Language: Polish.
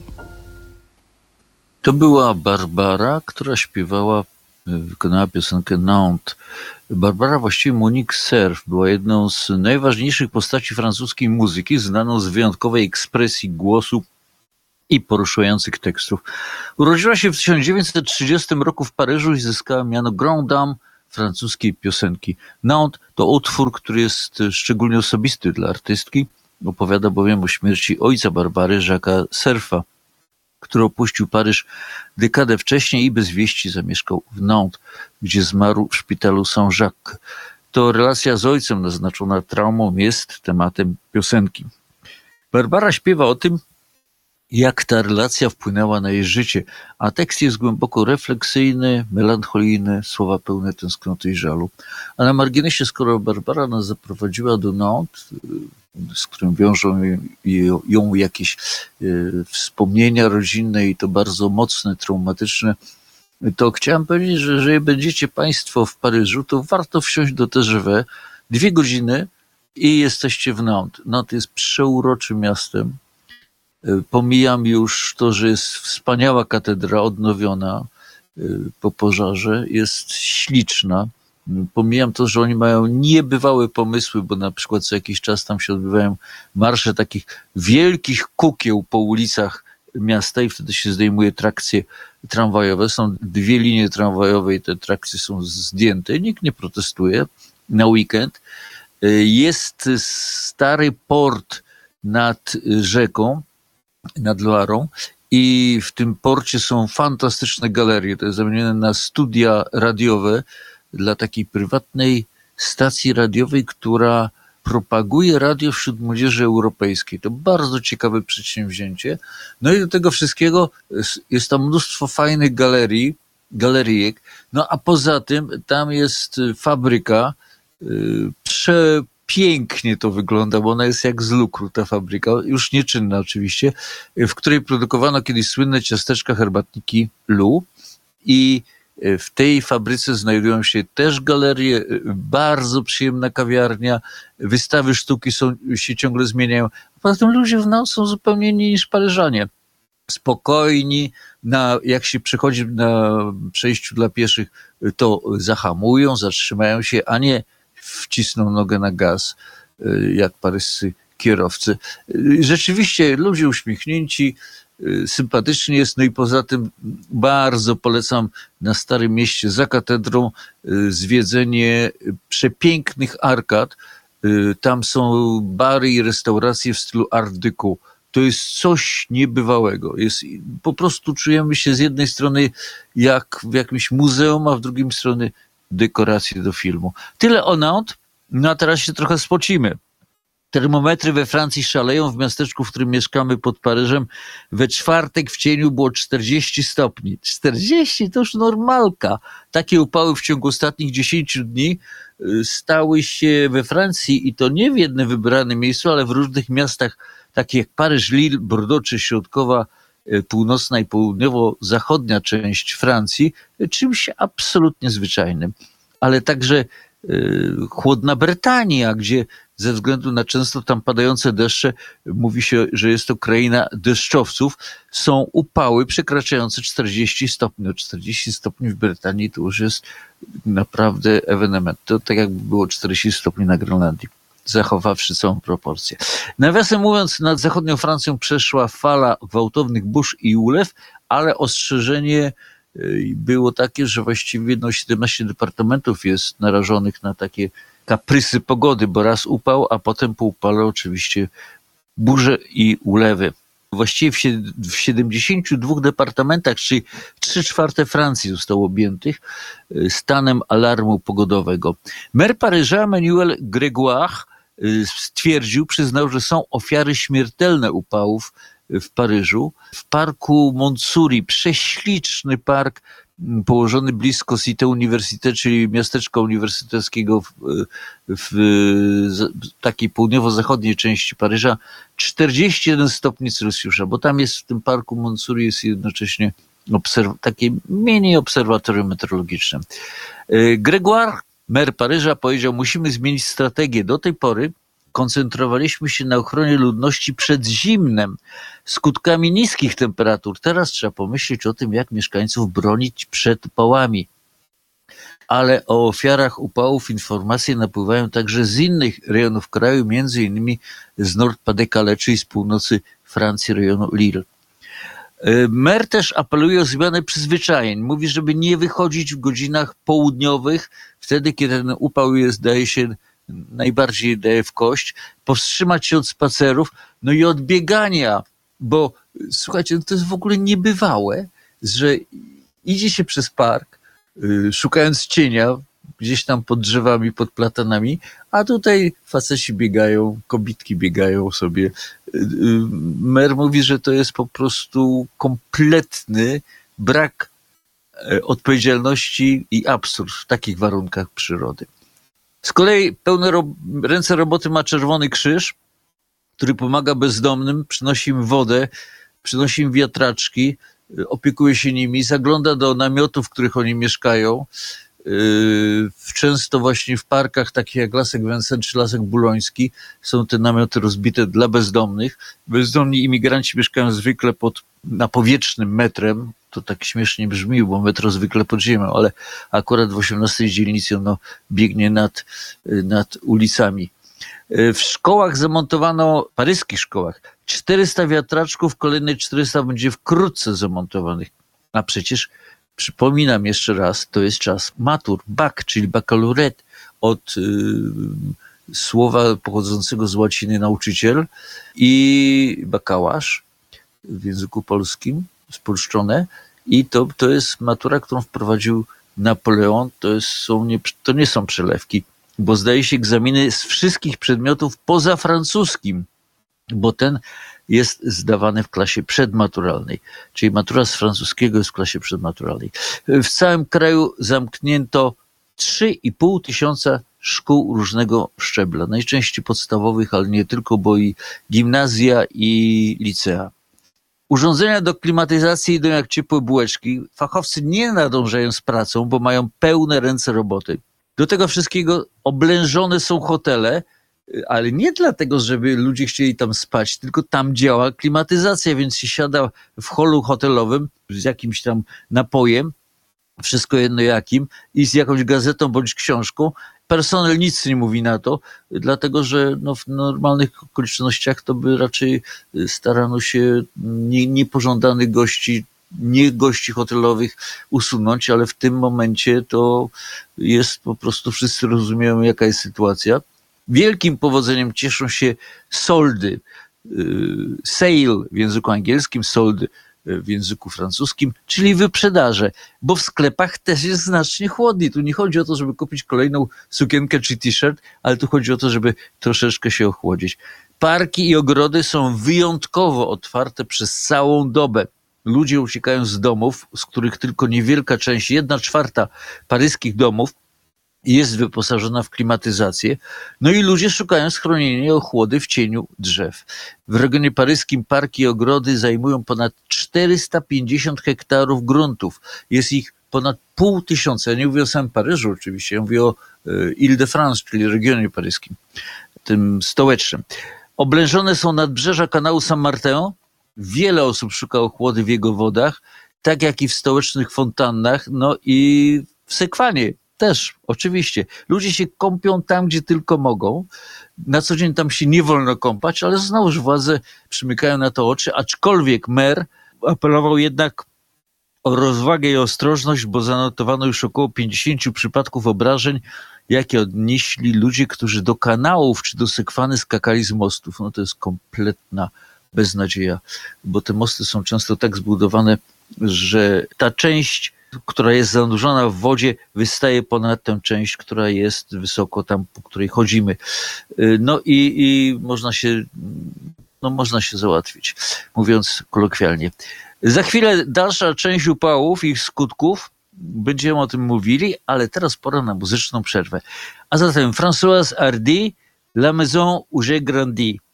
To była Barbara, która śpiewała, wykonała piosenkę Nantes. Barbara, właściwie Monique Cerf, była jedną z najważniejszych postaci francuskiej muzyki, znaną z wyjątkowej ekspresji głosu i poruszających tekstów. Urodziła się w 1930 roku w Paryżu i zyskała miano Grande Dame francuskiej piosenki. Nantes to utwór, który jest szczególnie osobisty dla artystki. Opowiada bowiem o śmierci ojca Barbary, Jacques'a Cerfa, który opuścił Paryż dekadę wcześniej i bez wieści zamieszkał w Nantes, gdzie zmarł w szpitalu Saint-Jacques. To relacja z ojcem naznaczona traumą jest tematem piosenki. Barbara śpiewa o tym, jak ta relacja wpłynęła na jej życie, a tekst jest głęboko refleksyjny, melancholijny, słowa pełne tęsknoty i żalu. A na marginesie, skoro Barbara nas zaprowadziła do Nantes, z którym wiążą ją jakieś wspomnienia rodzinne i to bardzo mocne, traumatyczne, to chciałem powiedzieć, że jeżeli będziecie Państwo w Paryżu, to warto wsiąść do TGV 2 godziny i jesteście w Nantes. Nantes jest przeuroczym miastem. Pomijam już to, że jest wspaniała katedra, odnowiona po pożarze, jest śliczna. Pomijam to, że oni mają niebywałe pomysły, bo na przykład co jakiś czas tam się odbywają marsze takich wielkich kukieł po ulicach miasta i wtedy się zdejmuje trakcje tramwajowe. Są 2 linie tramwajowe i te trakcje są zdjęte. Nikt nie protestuje na weekend. Jest stary port nad rzeką, nad Loarą i w tym porcie są fantastyczne galerie. To jest zamienione na studia radiowe dla takiej prywatnej stacji radiowej, która propaguje radio wśród młodzieży europejskiej. To bardzo ciekawe przedsięwzięcie. No i do tego wszystkiego jest tam mnóstwo fajnych galerijek. No a poza tym tam jest fabryka, pięknie to wygląda, bo ona jest jak z lukru, ta fabryka, już nieczynna oczywiście, w której produkowano kiedyś słynne ciasteczka, herbatniki Lu i w tej fabryce znajdują się też galerie, bardzo przyjemna kawiarnia, wystawy sztuki się ciągle zmieniają. Poza tym ludzie w Nantes są zupełnie inni niż Paryżanie. Spokojni, jak się przechodzi na przejściu dla pieszych, to zahamują, zatrzymają się, a nie wcisną nogę na gaz, jak paryscy kierowcy. Rzeczywiście ludzie uśmiechnięci, sympatycznie jest, no i poza tym bardzo polecam na Starym Mieście za katedrą zwiedzenie przepięknych arkad. Tam są bary i restauracje w stylu Art Deco. To jest coś niebywałego. Po prostu czujemy się z jednej strony jak w jakimś muzeum, a w drugiej strony dekoracje do filmu. Tyle o Nantes, no a teraz się trochę spocimy. Termometry we Francji szaleją. W miasteczku, w którym mieszkamy pod Paryżem, we czwartek w cieniu było 40 stopni. 40 to już normalka. Takie upały w ciągu ostatnich 10 dni stały się we Francji i to nie w jednym wybranym miejscu, ale w różnych miastach, takich jak Paryż, Lille, Bordeaux czy środkowa, północna i południowo-zachodnia część Francji, czymś absolutnie zwyczajnym. Ale także chłodna Brytania, gdzie ze względu na często tam padające deszcze, mówi się, że jest to kraina deszczowców, są upały przekraczające 40 stopni. 40 stopni w Brytanii to już jest naprawdę ewenement. To tak jakby było 40 stopni na Grenlandii, zachowawszy całą proporcję. Nawiasem mówiąc, nad zachodnią Francją przeszła fala gwałtownych burz i ulew, ale ostrzeżenie było takie, że właściwie 17 departamentów jest narażonych na takie kaprysy pogody, bo raz upał, a potem po upale oczywiście burze i ulewy. Właściwie w 72 departamentach, czyli 3/4 Francji zostało objętych stanem alarmu pogodowego. Mer Paryża Emmanuel Grégoire stwierdził, przyznał, że są ofiary śmiertelne upałów w Paryżu. W parku Montsouris, prześliczny park położony blisko Cité Université, czyli miasteczka uniwersyteckiego w takiej południowo-zachodniej części Paryża, 41 stopni Celsjusza, bo tam jest w tym parku Montsouris jest jednocześnie takie mini obserwatorium meteorologiczne. Grégoire, mer Paryża, powiedział: musimy zmienić strategię. Do tej pory koncentrowaliśmy się na ochronie ludności przed zimnem, skutkami niskich temperatur. Teraz trzeba pomyśleć o tym, jak mieszkańców bronić przed upałami. Ale o ofiarach upałów informacje napływają także z innych rejonów kraju, między innymi z Nord-Pas-de-Calais, czyli z północy Francji, rejonu Lille. Mer też apeluje o zmianę przyzwyczajeń. Mówi, żeby nie wychodzić w godzinach południowych, wtedy kiedy ten upał najbardziej daje w kość, powstrzymać się od spacerów, no i od biegania, bo słuchajcie, to jest w ogóle niebywałe, że idzie się przez park, szukając cienia, gdzieś tam pod drzewami, pod platanami, a tutaj faceci biegają, kobitki biegają sobie. Mer mówi, że to jest po prostu kompletny brak odpowiedzialności i absurd w takich warunkach przyrody. Z kolei pełne ręce roboty ma Czerwony Krzyż, który pomaga bezdomnym, przynosi im wodę, przynosi im wiatraczki, opiekuje się nimi, zagląda do namiotów, w których oni mieszkają. Często właśnie w parkach takich jak Lasek Vincennes czy Lasek Buloński są te namioty rozbite dla bezdomnych. Bezdomni imigranci mieszkają zwykle pod napowietrznym metrem. To tak śmiesznie brzmi, bo metro zwykle pod ziemią, ale akurat w 18 dzielnicy ono biegnie nad ulicami. W szkołach zamontowano, w paryskich szkołach, 400 wiatraczków, kolejne 400 będzie wkrótce zamontowanych. A przecież, przypominam jeszcze raz, to jest czas matur, bak, czyli baccalaureat, od słowa pochodzącego z łaciny nauczyciel i bakałasz w języku polskim, spolszczone. I to jest matura, którą wprowadził Napoleon, to nie są przelewki, bo zdaje się egzaminy z wszystkich przedmiotów poza francuskim, bo ten jest zdawany w klasie przedmaturalnej, czyli matura z francuskiego jest w klasie przedmaturalnej. W całym kraju zamknięto 3,5 tysiąca szkół różnego szczebla, najczęściej podstawowych, ale nie tylko, bo i gimnazja i licea. Urządzenia do klimatyzacji idą jak ciepłe bułeczki. Fachowcy nie nadążają z pracą, bo mają pełne ręce roboty. Do tego wszystkiego oblężone są hotele, ale nie dlatego, żeby ludzie chcieli tam spać, tylko tam działa klimatyzacja, więc się siada w holu hotelowym z jakimś tam napojem, wszystko jedno jakim, i z jakąś gazetą bądź książką. Personel nic nie mówi na to, dlatego że w normalnych okolicznościach to by raczej starano się niepożądanych gości, nie gości hotelowych usunąć, ale w tym momencie to jest po prostu, wszyscy rozumieją, jaka jest sytuacja. Wielkim powodzeniem cieszą się soldy, sale w języku angielskim, soldy w języku francuskim, czyli wyprzedaże, bo w sklepach też jest znacznie chłodniej. Tu nie chodzi o to, żeby kupić kolejną sukienkę czy t-shirt, ale tu chodzi o to, żeby troszeczkę się ochłodzić. Parki i ogrody są wyjątkowo otwarte przez całą dobę. Ludzie uciekają z domów, z których tylko niewielka część, 1/4 paryskich domów jest wyposażona w klimatyzację. No i ludzie szukają schronienia i ochłody w cieniu drzew. W regionie paryskim parki i ogrody zajmują ponad 450 hektarów gruntów. Jest ich ponad 500. Ja nie mówię o samym Paryżu oczywiście, ja mówię o Ile-de-France, czyli regionie paryskim, tym stołecznym. Oblężone są nadbrzeża kanału Saint-Martin. Wiele osób szuka ochłody w jego wodach, tak jak i w stołecznych fontannach, no i w Sekwanie. Też, oczywiście. Ludzie się kąpią tam, gdzie tylko mogą. Na co dzień tam się nie wolno kąpać, ale znowuż władze przymykają na to oczy, aczkolwiek mer apelował jednak o rozwagę i ostrożność, bo zanotowano już około 50 przypadków obrażeń, jakie odnieśli ludzie, którzy do kanałów czy do Sekwany skakali z mostów. No to jest kompletna beznadzieja, bo te mosty są często tak zbudowane, że ta część, która jest zanurzona w wodzie, wystaje ponad tę część, która jest wysoko tam, po której chodzimy. No i można się załatwić, mówiąc kolokwialnie. Za chwilę dalsza część upałów, ich skutków, będziemy o tym mówili, ale teraz pora na muzyczną przerwę. A zatem Françoise Hardy, La Maison où j'ai grandi.